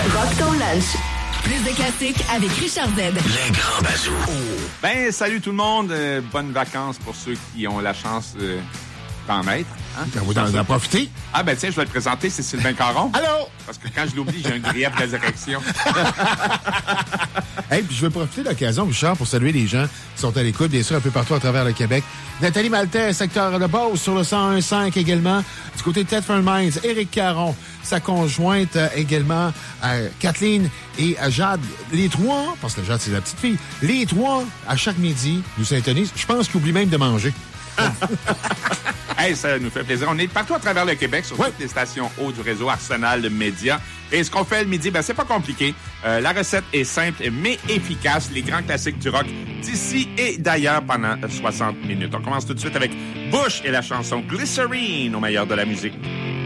Rock ton lunch. Plus de classiques avec Richard Z. Les grands bazous. Ben, salut tout le monde. Bonnes vacances pour ceux qui ont la chance d'en mettre. Hein? Vous en profiter. Ah, ben tiens, je vais te présenter, c'est Sylvain Caron. Allô? Parce que quand je l'oublie, j'ai un grief de résurrection. Hey, puis je veux profiter de l'occasion, Richard, pour saluer les gens qui sont à l'écoute, bien sûr, un peu partout à travers le Québec. Nathalie Maltais, secteur de Beauce, sur le 101.5 également. Du côté de Thetford Mines, Éric Caron, sa conjointe également, Kathleen et Jade. Les trois, parce que Jade, c'est la petite fille, les trois, à chaque midi, nous syntonisent. Je pense qu'ils oublient même de manger. Hey, ça nous fait plaisir. On est partout à travers le Québec, sur toutes les stations hautes du réseau Arsenal de médias. Et ce qu'on fait le midi, ben c'est pas compliqué. La recette est simple mais efficace. Les grands classiques du rock d'ici et d'ailleurs pendant 60 minutes. On commence tout de suite avec Bush et la chanson Glycerine au meilleur de la musique.